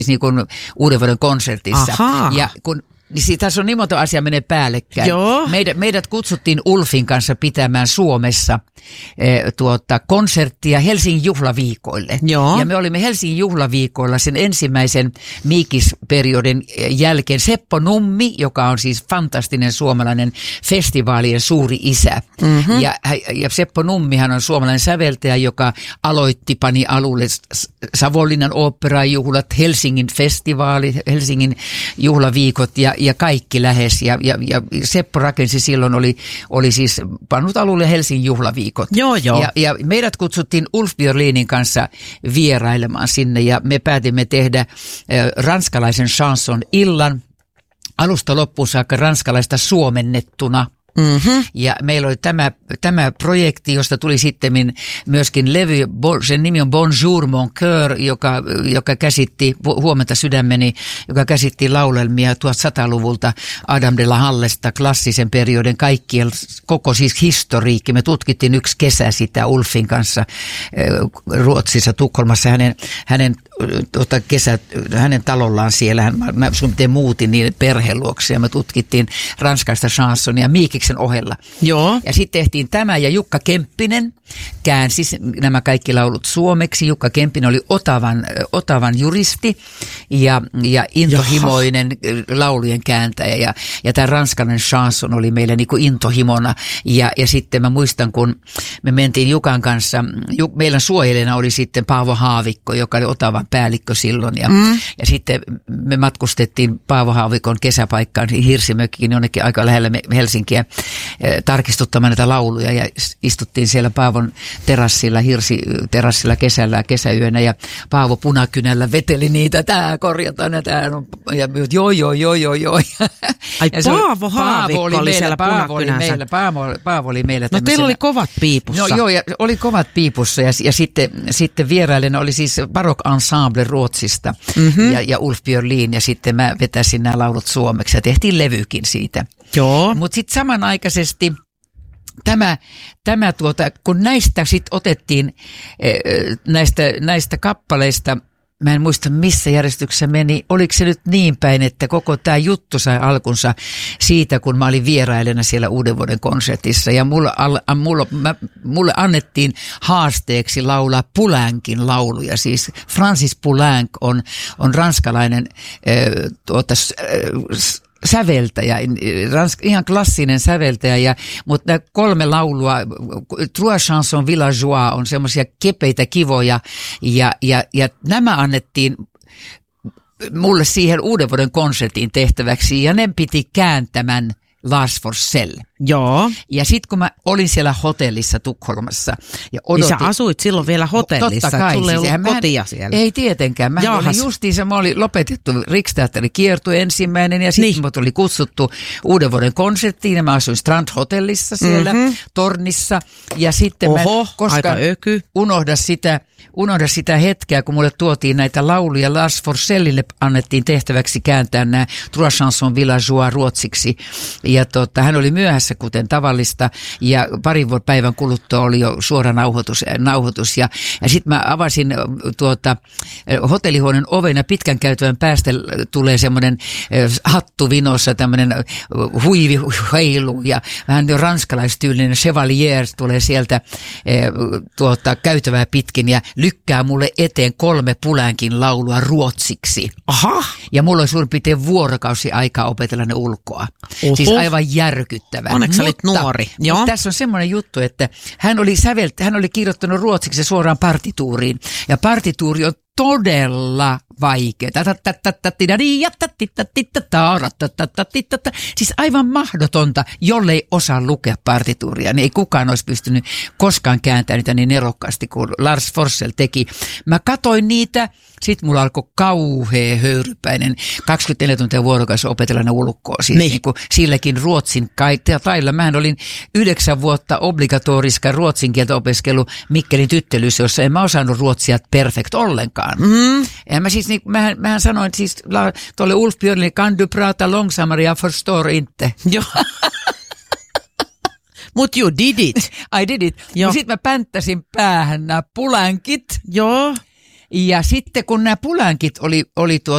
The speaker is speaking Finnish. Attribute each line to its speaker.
Speaker 1: niin kuin uuden vuoden konsertissa.
Speaker 2: Ahaa.
Speaker 1: Ja niin tässä on niin monta asiaa menee päällekkäin.
Speaker 2: Joo.
Speaker 1: Meidät kutsuttiin Ulfin kanssa pitämään Suomessa konserttia Helsingin juhlaviikoille.
Speaker 2: Joo.
Speaker 1: Ja me olimme Helsingin juhlaviikoilla sen ensimmäisen Miikis-periodin jälkeen. Seppo Nummi, joka on siis fantastinen suomalainen festivaalien suuri isä. Mm-hmm. Ja Seppo Nummihan on suomalainen säveltäjä, joka pani alulle Savonlinnan oopperajuhlat, Helsingin festivaali, Helsingin juhlaviikot ja kaikki lähes. Ja Seppo rakensi silloin, oli siis pannut alulle Helsingin juhlaviikot.
Speaker 2: Joo.
Speaker 1: Ja meidät kutsuttiin Ulf Björlinin kanssa vierailemaan sinne ja me päätimme tehdä ranskalaisen chanson illan alusta loppuun saakka ranskalaista suomennettuna. Mm-hmm. Ja meillä oli tämä projekti, josta tuli sitten myöskin levy, sen nimi on Bonjour mon cœur, joka käsitti, huomenta sydämeni, joka käsitti laulelmia 1100-luvulta Adam de la Hallesta, klassisen periodin koko siis historiikki. Me tutkittiin yksi kesä sitä Ulfin kanssa Ruotsissa, Tukholmassa, hänen talollaan siellä. Mä muutin niiden perheen luokse ja me tutkittiin ranskaista chansonia Miikiksen ohella.
Speaker 2: Joo.
Speaker 1: Ja sitten tehtiin tämä ja Jukka Kemppinen käänsi nämä kaikki laulut suomeksi. Jukka Kemppinen oli Otavan juristi ja intohimoinen laulujen kääntäjä ja tämä ranskalainen chanson oli meille niin kuin intohimona ja sitten mä muistan, kun me mentiin Jukan kanssa, meidän suojelijana oli sitten Paavo Haavikko, joka oli Otavan päällikkö silloin ja sitten me matkustettiin Paavo Haavikon kesäpaikkaan Hirsimökkiin jonnekin aika lähellä Helsinkiä tarkistuttamaan näitä lauluja ja istuttiin siellä Paavon hirsiterassilla kesäyönä ja Paavo punakynällä veteli niitä, tää korjataan ja tää on, ja joo.
Speaker 2: Ai Paavo Haavikko oli siellä punakynänsä.
Speaker 1: Paavo oli meillä.
Speaker 2: No teillä oli kovat piipussa.
Speaker 1: No joo, ja oli kovat piipussa ja sitten vierailena oli siis Baroque Ensemble Ruotsista ja Ulf Björlin ja sitten mä vetäsin nämä laulut suomeksi ja tehtiin levykin siitä.
Speaker 2: Joo.
Speaker 1: Mutta sitten samanaikaisesti kun näistä sitten otettiin näistä kappaleista, mä en muista missä järjestyksessä meni, oliko se nyt niin päin, että koko tämä juttu sai alkunsa siitä, kun mä olin vierailena siellä Uudenvuoden konsertissa ja mulle annettiin haasteeksi laulaa Poulencin lauluja, siis Francis Poulenc on ranskalainen säveltäjä, ihan klassinen säveltäjä, mutta nämä 3 laulua, Trois chansons villageois on semmoisia kepeitä kivoja ja nämä annettiin mulle siihen Uudenvuoden konsertin tehtäväksi ja ne piti kääntämän Lars Forssell.
Speaker 2: Joo.
Speaker 1: Ja sitten kun mä olin siellä hotellissa Tukholmassa ja odotin.
Speaker 2: Niin sä asuit silloin vielä hotellissa,
Speaker 1: totta kai,
Speaker 2: sulle ei
Speaker 1: siis,
Speaker 2: ollut kotia siellä.
Speaker 1: Ei tietenkään. Mä olin justiinsa, mä olin lopetettu Riksteatterin kiertue ensimmäinen ja sitten mut oli kutsuttu Uudenvuoden konserttiin ja mä asuin Strand Hotellissa siellä tornissa ja sitten
Speaker 2: aika öky.
Speaker 1: Unohda sitä hetkeä, kun mulle tuotiin näitä lauluja. Lars Forssellille annettiin tehtäväksi kääntää nämä Trois chansons villageois ruotsiksi. Ja hän oli myöhässä, kuten tavallista, ja parin päivän kuluttua oli jo suora nauhoitus. Ja sitten mä avasin hotellihuoneen oven ja pitkän käytävän päästä tulee semmoinen hattu vinossa, tämmöinen huivi-heilu ja vähän jo ranskalaistyylinen chevalier tulee sieltä käytävää pitkin ja lykkää mulle eteen 3 Poulencin laulua ruotsiksi.
Speaker 2: Aha.
Speaker 1: Ja mulla oli suurin piirtein vuorokausi aikaa opetella ne ulkoa. Siis aivan järkyttävää.
Speaker 2: Onneksi sä olit nuori.
Speaker 1: Mutta tässä on semmoinen juttu, että hän oli kirjoittanut ruotsiksi suoraan partituuriin. Ja partituuri on todella vaikea. Siis aivan mahdotonta, jollei osaa lukea partituuria. Niin ei kukaan olisi pystynyt koskaan kääntämään niitä niin nerokkaasti kuin Lars Forssell teki. Mä katoin niitä, sitten mulla alkoi kauhea höyrypäinen 24 tuntia vuorokaudessa opetella ne ulkoa. Siis niin kuin silläkin ruotsin tailla. Mähän olin 9 vuotta obligatoriska ruotsin kieltä opiskellut Mikkelin tyttelyssä, jossa en mä osannut ruotsia perfect ollenkaan. Ja mä siis, mähän sanoin siis tuolle Ulf Björlin, kan du prata långsammare, jag förstår inte.
Speaker 2: Joo. Mut you did it.
Speaker 1: I did it. Sitten mä pänttäsin päähän nämä Poulencit.
Speaker 2: Joo.
Speaker 1: Ja sitten kun nämä Poulencit oli